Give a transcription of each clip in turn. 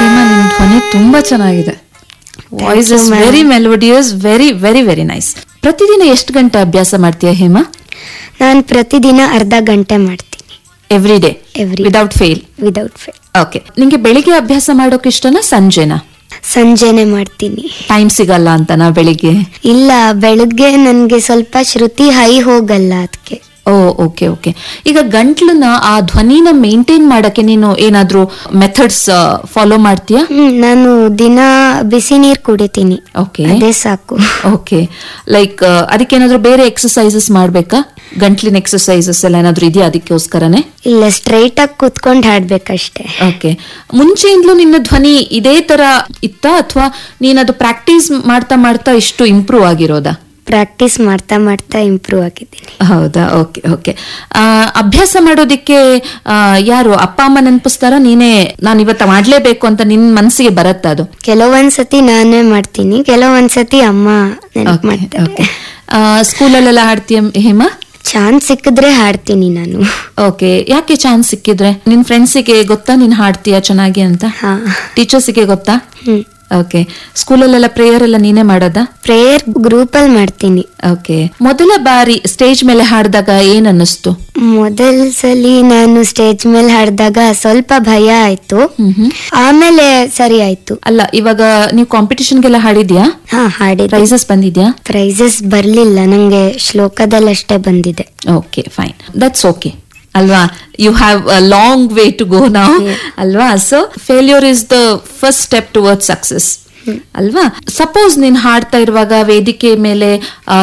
ಹೇಮಾ, ನಿಮ್ ಧ್ವನಿ ತುಂಬಾ ಚೆನ್ನಾಗಿದೆ. Voice is very melodious, very very very nice. ಪ್ರತಿದಿನ ಎಷ್ಟು ಗಂಟೆ ಅಭ್ಯಾಸ ಮಾಡ್ತೀಯಾ ಹೇಮಾ? ನಾನು ಪ್ರತಿದಿನ ಅರ್ಧ ಗಂಟೆ ಮಾಡ್ತೀನಿ. Every day Every without fail? Without fail. Okay. ನಿಂಗೆ ಬೆಳಿಗ್ಗೆ ಅಭ್ಯಾಸ ಮಾಡೋಕೆ ಇಷ್ಟನಾ ಸಂಜೆನಾ? ಸಂಜೆನೆ ಮಾಡ್ತೀನಿ. ಟೈಮ್ ಸಿಗಲ್ಲ ಅಂತನಾ ಬೆಳಿಗ್ಗೆ? ಇಲ್ಲ, ಬೆಳಗ್ಗೆ ನನ್ಗೆ ಸ್ವಲ್ಪ ಶ್ರುತಿ ಹೈ ಹೋಗಲ್ಲ, ಅದಕ್ಕೆ. ಓ, ಓಕೆ ಓಕೆ. ಈಗ ಗಂಟ್ಲನ್ನ ಆ ಧ್ವನಿನ ಮೇಂಟೈನ್ ಮಾಡಕ್ಕೆ ನೀನು ಏನಾದ್ರೂ ಮೆಥಡ್ಸ್ ಫಾಲೋ ಮಾಡ್ತೀಯಾ? ನಾನು ದಿನ ಬಿಸಿ ನೀರ್ ಕುಡಿತೀನಿ. ಓಕೆ, ಅದೇ ಸಾಕು. ಓಕೆ. ಲೈಕ್ ಅದಕ್ಕೇನಾದ್ರೂ ಬೇರೆ ಎಕ್ಸಸೈಸಸ್ ಮಾಡ್ಬೇಕಾ? ಗಂಟ್ಲಿನ ಎಕ್ಸಸೈಸಸ್ ಎಲ್ಲ ಏನಾದ್ರೂ ಇದೆಯಾ ಅದಕ್ಕೋಸ್ಕರನೇ? ಇಲ್ಲ, ಸ್ಟ್ರೈಟ್ ಆಗಿ ಕುತ್ಕೊಂಡು ಹಾಡ್ಬೇಕಷ್ಟೇ. ಓಕೆ. ಮುಂಚೆಯಿಂದಲೂ ನಿನ್ನ ಧ್ವನಿ ಇದೇ ತರ ಇತ್ತಾ, ಅಥವಾ ನೀನದು ಪ್ರಾಕ್ಟೀಸ್ ಮಾಡ್ತಾ ಮಾಡ್ತಾ ಇಷ್ಟು ಇಂಪ್ರೂವ್ ಆಗಿರೋದಾ? ಪ್ರಾಕ್ಟೀಸ್ ಮಾಡ್ತಾ ಮಾಡ್ತಾ ಇಂಪ್ರೂವ್ ಆಗಿದ್ದೀನಿ. ಹೌದಾ? Okay okay. ಅಭ್ಯಾಸ ಮಾಡೋದಿಕ್ಕೆ ಯಾರು, ಅಪ್ಪ ಅಮ್ಮ ನೆನಪಿಸ್ತಾರ, ನೀನೇ ನಾನು ಇವತ್ತು ಮಾಡ್ಲೇಬೇಕು ಅಂತ ನಿನ್ ಮನಸ್ಸಿಗೆ ಬರತ್ತಾ ಅದು? ಕೆಲವೊಂದ್ಸತಿ ನಾನೇ ಮಾಡ್ತೀನಿ, ಕೆಲವೊಂದ್ಸತಿ ಅಮ್ಮ ನೆನಪು ಮಾಡ್ತಾರೆ. ಸ್ಕೂಲಲ್ಲೆಲ್ಲ ಹಾಡ್ತೀಯ ಹೇಮಾ? ಚಾನ್ಸ್ ಸಿಕ್ಕಿದ್ರೆ ಹಾಡ್ತೀನಿ ನಾನು. ಓಕೆ. ಯಾಕೆ ಚಾನ್ಸ್ ಸಿಕ್ಕಿದ್ರೆ? ನಿನ್ ಫ್ರೆಂಡ್ಸಿಗೆ ಗೊತ್ತಾ ನೀನ್ ಹಾಡ್ತೀಯ ಚೆನ್ನಾಗಿ ಅಂತ? ಹಾ. ಟೀಚರ್ಸಿಗೆ ಗೊತ್ತಾ? ಓಕೆ. ಸ್ಕೂಲಲ್ಲೆಲ್ಲ ಪ್ರೇಯರ್ ಎಲ್ಲ ನೀನೇ ಮಾಡೋದಾ? ಪ್ರೇಯರ್ ಗ್ರೂಪ್ ಅಲ್ಲಿ ಮಾಡ್ತೀನಿ. ಓಕೆ. ಮೊದಲ ಬಾರಿ ಸ್ಟೇಜ್ ಮೇಲೆ ಹಾಡಿದಾಗ ಏನ್ ಅನ್ನಿಸ್ತು? ಮೊದಲ ಸಲಿ ನಾನು ಸ್ಟೇಜ್ ಮೇಲೆ ಹಾಡಿದಾಗ ಸ್ವಲ್ಪ ಭಯ ಆಯ್ತು, ಆಮೇಲೆ ಸರಿ ಆಯ್ತು. ಅಲ್ಲ, ಇವಾಗ ನೀವು ಕಾಂಪಿಟಿಷನ್ಗೆಲ್ಲ ಹಾಡಿದ್ಯಾ? ಹಾ, ಹಾಡಿದೆ. ಪ್ರೈಸಸ್ ಬಂದಿದ್ಯಾ? ಪ್ರೈಸಸ್ ಬರ್ಲಿಲ್ಲ, ನಂಗೆ ಶ್ಲೋಕದಲ್ಲಷ್ಟೇ ಬಂದಿದೆ. ಓಕೆ, ಫೈನ್, ದಟ್ಸ್ ಓಕೆ ಅಲ್ವಾ? You have a long way to go now ಅಲ್ವಾ? So failure is the first step towards success ಅಲ್ವಾ? ಸಪೋಸ್ ನೀನ್ ಹಾಡ್ತಾ ಇರುವಾಗ ವೇದಿಕೆ ಮೇಲೆ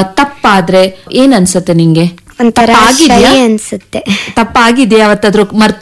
ತಪ್ಪಾದ್ರೆ ಏನ್ ಅನ್ಸತ್ತೆ ನಿಂಗೆ? ಒಂಥರ ಅನ್ಸುತ್ತೆ. ತಪ್ಪಾಗಿದ್ಯಾ? ಅವತ್ತಾದ್ರೂ ಮರ್ತು